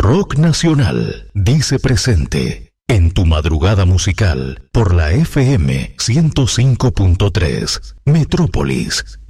Rock Nacional dice presente en tu madrugada musical por la FM 105.3 Metrópolis.